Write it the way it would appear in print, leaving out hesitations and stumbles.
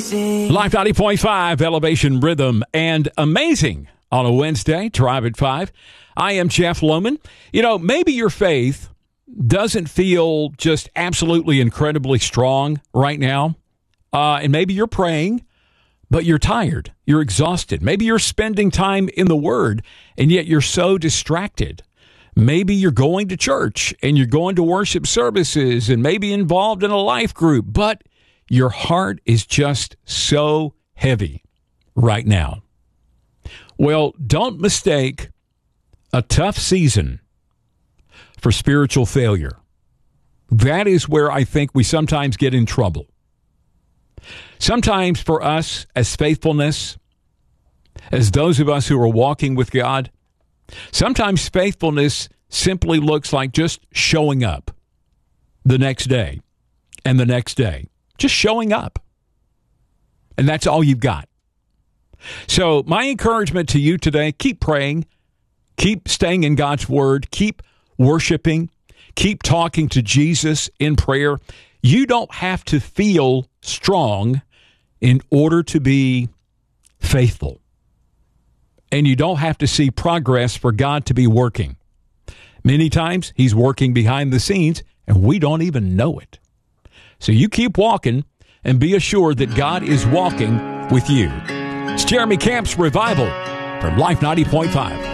Life 90.5, Elevation Rhythm, and amazing on a Wednesday, Drive at 5. I am Jeff Lohman. You know, maybe your faith doesn't feel just absolutely incredibly strong right now. And maybe you're praying, but you're tired. You're exhausted. Maybe you're spending time in the Word, and yet you're so distracted. Maybe you're going to church, and you're going to worship services, and maybe involved in a life group, but your heart is just so heavy right now. Well, don't mistake a tough season for spiritual failure. That is where I think we sometimes get in trouble. Sometimes for us as faithfulness, as those of us who are walking with God, sometimes faithfulness simply looks like just showing up the next day and the next day. Just showing up. And that's all you've got. So my encouragement to you today, keep praying, keep staying in God's Word, keep worshiping, keep talking to Jesus in prayer. You don't have to feel strong in order to be faithful. And you don't have to see progress for God to be working. Many times He's working behind the scenes and we don't even know it. So you keep walking and be assured that God is walking with you. It's Jeremy Camp's Revival from Life 90.5.